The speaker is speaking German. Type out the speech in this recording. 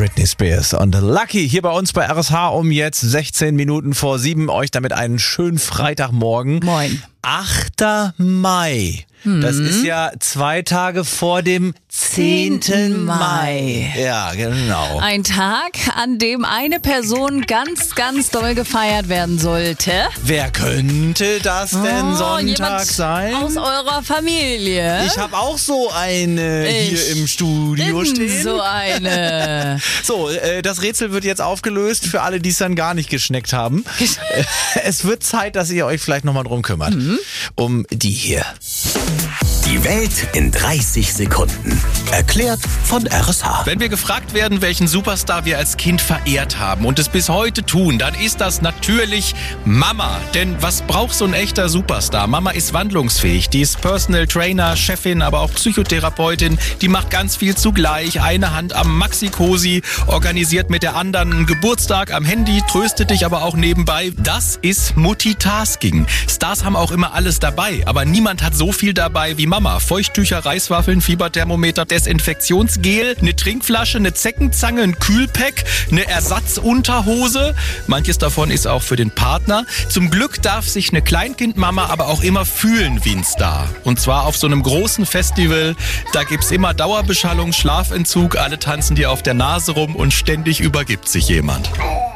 Britney Spears und Lucky hier bei uns bei RSH um jetzt 16 Minuten vor 7. Euch damit einen schönen Freitagmorgen. Moin. 8. Mai. Das ist ja 2 Tage vor dem 10. Mai. Ja, genau. Ein Tag, an dem eine Person ganz, ganz doll gefeiert werden sollte. Wer könnte das denn Sonntag sein? Aus eurer Familie. Ich habe auch so eine hier im Studio stehen. So eine. So, das Rätsel wird jetzt aufgelöst für alle, die es dann gar nicht geschneckt haben. Es wird Zeit, dass ihr euch vielleicht nochmal drum kümmert. Um die hier. Die Welt in 30 Sekunden. Erklärt von RSH. Wenn wir gefragt werden, welchen Superstar wir als Kind verehrt haben und es bis heute tun, dann ist das natürlich Mama. Denn was braucht so ein echter Superstar? Mama ist wandlungsfähig. Die ist Personal Trainer, Chefin, aber auch Psychotherapeutin. Die macht ganz viel zugleich. Eine Hand am Maxi-Cosi, organisiert mit der anderen einen Geburtstag am Handy, tröstet dich aber auch nebenbei. Das ist Multitasking. Stars haben auch immer alles dabei, aber niemand hat so viel dabei wie Mama. Feuchttücher, Reiswaffeln, Fieberthermometer, Desinfektionsgel, eine Trinkflasche, eine Zeckenzange, ein Kühlpack, eine Ersatzunterhose. Manches davon ist auch für den Partner. Zum Glück darf sich eine Kleinkindmama aber auch immer fühlen wie ein Star. Und zwar auf so einem großen Festival. Da gibt's immer Dauerbeschallung, Schlafentzug, alle tanzen dir auf der Nase rum und ständig übergibt sich jemand.